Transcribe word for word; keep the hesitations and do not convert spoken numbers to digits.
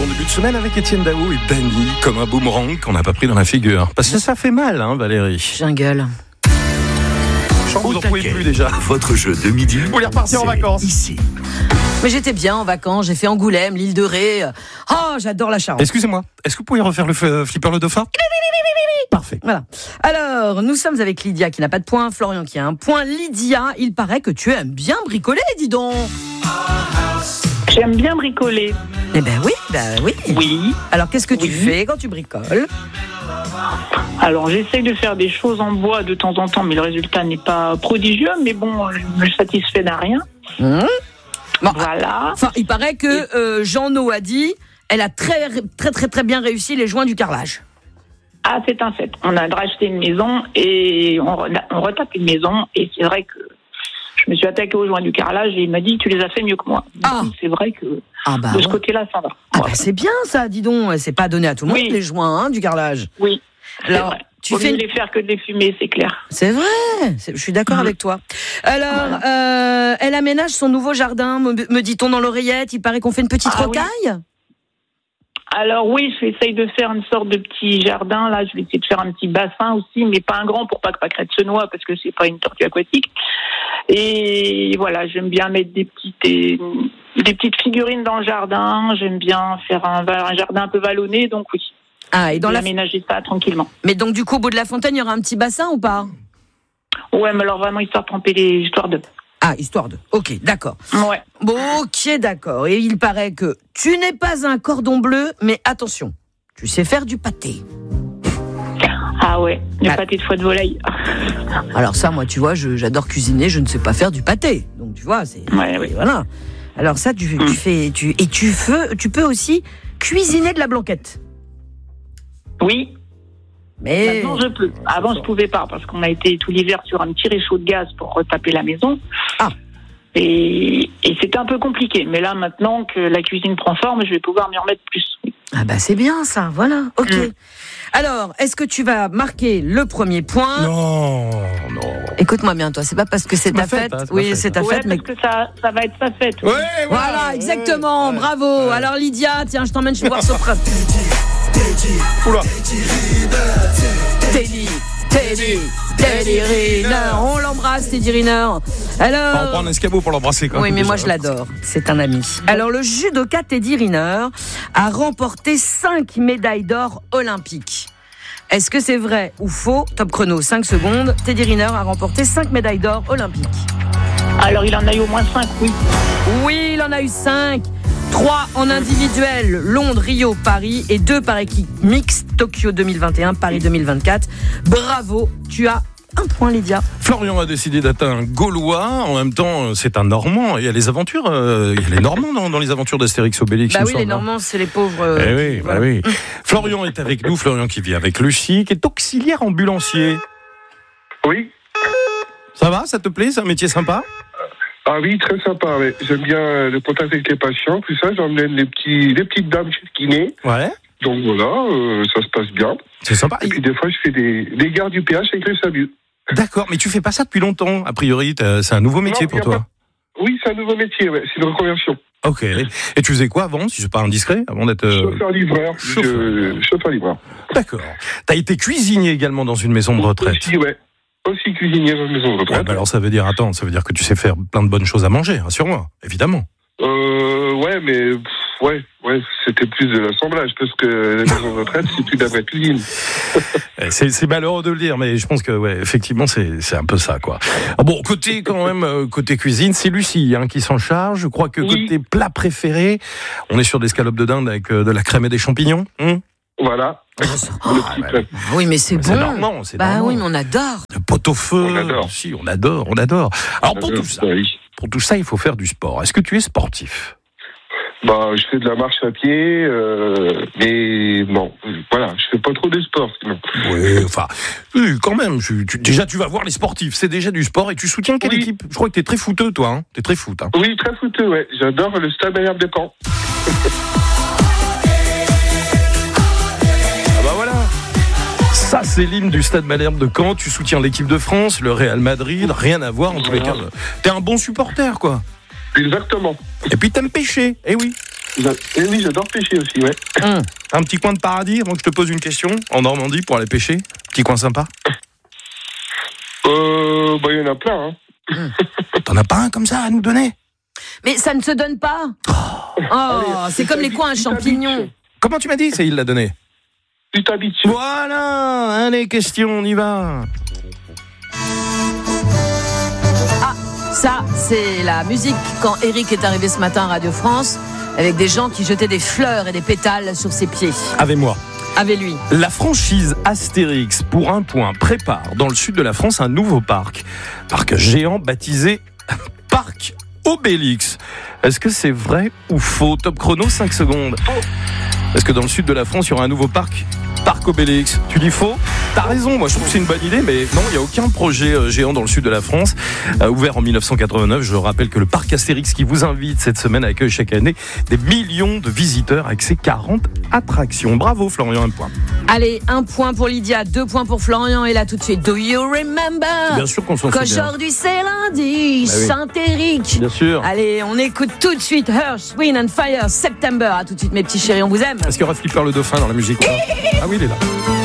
bon début de semaine avec Étienne Daou et Dany, comme un boomerang qu'on n'a pas pris dans la figure. Parce que ça fait mal, hein, Valérie. Jungle. Je sens que vous en pouvez plus déjà. Votre jeu de midi. Vous voulez repartir en vacances ici. Mais j'étais bien en vacances, j'ai fait Angoulême, l'île de Ré. Oh, j'adore la Charente. Excusez-moi, est-ce que vous pouvez refaire le f- flipper le dauphin? Parfait. Voilà. Alors, nous sommes avec Lydia qui n'a pas de point, Florian qui a un point. Lydia, il paraît que tu aimes bien bricoler, dis donc. J'aime bien bricoler. Eh ben oui, ben oui. Oui. Alors, qu'est-ce que tu Oui. fais quand tu bricoles? Alors, j'essaye de faire des choses en bois de temps en temps, mais le résultat n'est pas prodigieux. Mais bon, je me satisfais d'un rien. Mmh. Bon, Voilà. enfin, il paraît que euh, Jean-No a dit, elle a très, très, très, très bien réussi les joints du carrelage. Ah, c'est un fait. On a racheté une maison et on, re- on retape une maison. Et c'est vrai que je me suis attaquée aux joints du carrelage et il m'a dit, tu les as fait mieux que moi. Du Ah. coup, c'est vrai que Ah bah, de ce ouais. côté-là, ça va. Ah Voilà. bah c'est bien ça, dis donc. C'est pas donné à tout le monde, Oui. les joints hein, du carrelage. Oui. C'est Alors, vrai. tu Au fais lieu une- de les faire que de les fumer, c'est clair. C'est vrai, c'est- je suis d'accord Mhm. avec toi. Alors, euh, elle aménage son nouveau jardin, me, me dit-on dans l'oreillette. Il paraît qu'on fait une petite Ah oui. rocaille. Alors oui, j'essaye de faire une sorte de petit jardin. Là, je vais essayer de faire un petit bassin aussi, mais pas un grand pour pas que Pâquerette se noie, parce que c'est pas une tortue aquatique. Et voilà, j'aime bien mettre des petites des, des petites figurines dans le jardin. J'aime bien faire un, un jardin un peu vallonné, donc oui. Ah, et dans Dans la... aménager ça tranquillement. Mais donc du coup, au bout de la fontaine, il y aura un petit bassin ou pas? Ouais, mais alors vraiment histoire de tremper les histoires de. Ah, histoire de. Ok, d'accord. Ouais. Bon, ok, d'accord. Et il paraît que tu n'es pas un cordon bleu, mais attention, tu sais faire du pâté. Ah ouais, le Ah. pâté de foie de volaille. Alors ça, moi, tu vois, je- j'adore cuisiner, je ne sais pas faire du pâté. Donc tu vois, c'est Ouais, ouais. voilà. Alors ça, tu, tu Mm. fais, tu et tu fais, tu peux aussi cuisiner de la blanquette. Oui. Mais Maintenant, je peux. Avant, je pouvais pas parce qu'on a été tout l'hiver sur un petit réchaud de gaz pour retaper la maison. Ah. Et, et c'était un peu compliqué. Mais là, maintenant que la cuisine prend forme, je vais pouvoir m'y remettre plus. ah bah c'est bien ça, voilà. Ok. Mm. Alors, est-ce que tu vas marquer le premier point? Non, non. Écoute-moi bien, toi. C'est pas parce que c'est ma ta fête, fête. hein, c'est ma oui, fête, c'est ta Ouais, fête, mais parce que ça, ça va être sa fête. oui. Ouais, voilà, exactement. ouais, Bravo. ouais. Alors Lydia, tiens, je t'emmène chez voir Sopran. Oula. Teddy, Teddy, Teddy Riner. On l'embrasse, Teddy Riner. On Alors. prend un escabeau pour l'embrasser quand Oui, même. mais moi déjà. je l'adore. C'est un ami. Alors, le judoka Teddy Riner a remporté cinq médailles d'or olympiques. Est-ce que c'est vrai ou faux? Top chrono, cinq secondes. Teddy Riner a remporté cinq médailles d'or olympiques. Alors, il en a eu au moins cinq, oui. Oui, il en a eu cinq. trois en individuel, Londres, Rio, Paris, et deux par équipe mixte, Tokyo deux mille vingt et un, Paris deux mille vingt-quatre. Bravo, tu as un point, Lydia. Florian a décidé d'être un Gaulois. En même temps, c'est un Normand. Il y a les aventures, euh, il y a les Normands dans, dans les aventures d'Astérix Obélix. Bah il me oui, les semble, hein. Normands, c'est les pauvres. euh, Eh oui, bah voilà. oui. Florian est avec nous. Florian qui vit avec Lucie, qui est auxiliaire ambulancier. Oui. Ça va, ça te plaît? C'est un métier sympa? Ah oui, très sympa. Ouais. J'aime bien euh, le contact avec les patients, tout ça. J'emmène les petits, les petites dames chez le kiné. Ouais. Donc voilà, euh, ça se passe bien. C'est sympa. Et puis des fois, je fais des, des gares du péage avec le SAMU. D'accord, mais tu fais pas ça depuis longtemps. A priori, t'as- c'est un nouveau métier Non, pour y a toi. pas- Oui, c'est un nouveau métier, ouais. C'est une reconversion. Ok. Et tu faisais quoi avant, si c'est pas indiscret, avant d'être euh, Chauffeur-livreur. chauffeur. Je- Chauffeur-livreur. D'accord. T'as été cuisinier également dans une maison de retraite. Aussi, ouais. Aussi cuisinier dans une maison de Ouais, retraite. bah alors ça veut dire, attends, ça veut dire que tu sais faire plein de bonnes choses à manger, rassure-moi, évidemment. Euh, ouais, mais pff, ouais, ouais, c'était plus de l'assemblage parce que la maison de retraite, c'est plus de la vraie cuisine. C'est, c'est malheureux de le dire, mais je pense que, ouais, effectivement, c'est, c'est un peu ça, quoi. Ah bon, côté, quand même, euh, côté cuisine, c'est Lucie, hein, qui s'en charge. Je crois que Oui. côté plat préféré, on est sur des scalopes de dinde avec euh, de la crème et des champignons. Hum Voilà. Oh, Le petit ouais. plat. Ah oui, mais c'est c'est bon. normand, c'est Bah normand. oui, mais on adore. Le pot-au-feu. On adore. Si, on adore, on adore. Alors, pour tout ça, Oui. pour tout ça, il faut faire du sport. Est-ce que tu es sportif? Bah, je fais de la marche à pied, euh, mais bon, voilà, je fais pas trop de sport sinon. Oui, enfin, oui, quand même. je- tu- déjà, tu vas voir les sportifs. C'est déjà du sport et tu soutiens quelle Oui. équipe? Je crois que t'es très footeux, toi. Hein, t'es très foot. Hein. Oui, très fouteux, ouais. J'adore le Stade Malherbe de Caen. Ah bah voilà. Ça, c'est l'hymne du Stade Malherbe de Caen. Tu soutiens l'équipe de France, le Real Madrid. Rien à voir en tous les cas. T'es un bon supporter, quoi. Exactement. Et puis t'aimes pêcher. Eh oui. Et oui, j'adore pêcher aussi, ouais. Hum. Un petit coin de paradis avant que je te pose une question en Normandie pour aller pêcher. Petit coin sympa. Euh, bah, il y en a plein, hein. Hum. T'en as pas un comme ça à nous donner? Mais ça ne se donne pas. Oh, Allez, c'est comme les coins à champignons. Comment tu m'as dit? C'est il l'a donné. Tu t'habites. Voilà, allez, question, on y va. Ah, ça, c'est la musique quand Eric est arrivé ce matin à Radio France, avec des gens qui jetaient des fleurs et des pétales sur ses pieds. Avec moi. Avec lui. La franchise Astérix, pour un point, prépare dans le sud de la France un nouveau parc. Parc géant baptisé Parc Obélix. Est-ce que c'est vrai ou faux? Top chrono, cinq secondes. Faux. Est-ce que dans le sud de la France, il y aura un nouveau parc? Parc Obélix. Tu dis faux? T'as raison, moi je trouve que c'est une bonne idée, mais non, il n'y a aucun projet euh, géant dans le sud de la France. Euh, ouvert en dix-neuf cent quatre-vingt-neuf, je rappelle que le parc Astérix qui vous invite cette semaine accueille chaque année des millions de visiteurs avec ses quarante attractions. Bravo Florian, un point. Allez, un point pour Lydia, deux points pour Florian, et là tout de suite, do you remember? Bien sûr qu'on s'en souvient. Qu'aujourd'hui c'est lundi, Bah oui. Saint-Éric. Bien sûr. Allez, on écoute tout de suite Earth, Wind and Fire, September. À tout de suite mes petits chéris, on vous aime. Est-ce qu'il y aura Flipper le dauphin dans la musique? Ah oui, il est là.